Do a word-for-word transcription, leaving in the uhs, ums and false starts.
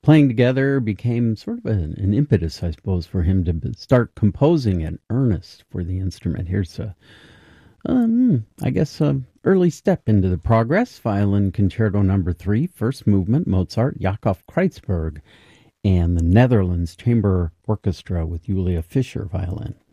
playing together became sort of an, an impetus, I suppose, for him to start composing in earnest for the instrument. Here's a, um, I guess, an early step into the Progress Violin Concerto Number Three, first movement, Mozart, Yakov Kreuzberg, and the Netherlands Chamber Orchestra with Julia Fischer violin.